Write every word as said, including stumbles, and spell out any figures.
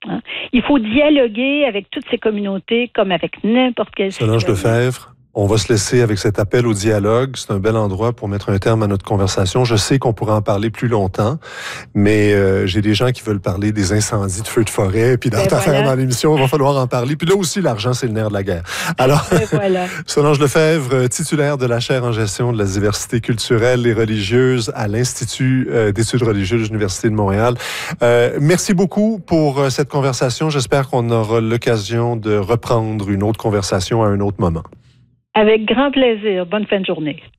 Hein? Il faut dialoguer avec toutes ces communautés comme avec n'importe quelle Solange Lefebvre, on va se laisser avec cet appel au dialogue. C'est un bel endroit pour mettre un terme à notre conversation. Je sais qu'on pourrait en parler plus longtemps, mais euh, j'ai des gens qui veulent parler des incendies de feux de forêt, puis d'autres ben affaires voilà. dans l'émission. Il va falloir en parler. Puis là aussi, l'argent, c'est le nerf de la guerre. Alors, ben voilà. Solange Lefebvre, titulaire de la chaire en gestion de la diversité culturelle et religieuse à l'Institut euh, d'études religieuses de l'Université de Montréal. Euh, merci beaucoup pour euh, cette conversation. J'espère qu'on aura l'occasion de reprendre une autre conversation à un autre moment. Avec grand plaisir. Bonne fin de journée.